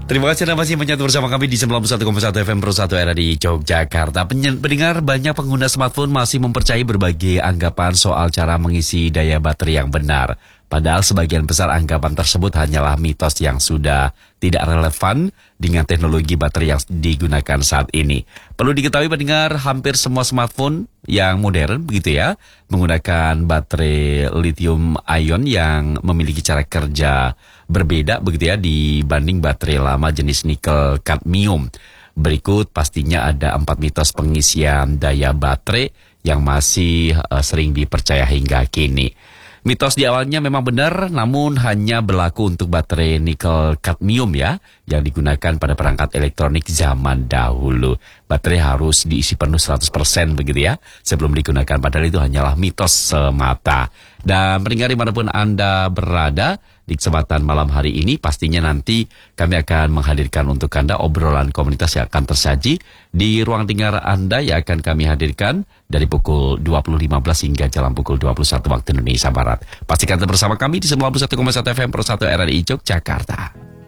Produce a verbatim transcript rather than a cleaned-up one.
Terima kasih Anda masih menyatu bersama kami di sembilan puluh satu koma satu F M Pro satu era di Yogyakarta. Pendengar, banyak pengguna smartphone masih mempercayai berbagai anggapan soal cara mengisi daya baterai yang benar. Padahal sebagian besar anggapan tersebut hanyalah mitos yang sudah tidak relevan dengan teknologi baterai yang digunakan saat ini. Perlu diketahui pendengar, hampir semua smartphone yang modern begitu ya, menggunakan baterai lithium ion yang memiliki cara kerja berbeda begitu ya dibanding baterai lama jenis nikel kadmium. Berikut pastinya ada empat mitos pengisian daya baterai yang masih uh, sering dipercaya hingga kini. Mitos di awalnya memang benar, namun hanya berlaku untuk baterai nikel kadmium ya, yang digunakan pada perangkat elektronik zaman dahulu. Baterai harus diisi penuh seratus persen begitu ya, sebelum digunakan, padahal itu hanyalah mitos semata. Dan pendengar dimanapun Anda berada, di kesempatan malam hari ini pastinya nanti kami akan menghadirkan untuk Anda obrolan komunitas yang akan tersaji di ruang dengar Anda yang akan kami hadirkan dari pukul dua puluh lima belas hingga jalan pukul dua puluh satu waktu Indonesia Barat. Pastikan tetap bersama kami di sembilan puluh satu koma satu F M Pro satu era di Yogyakarta.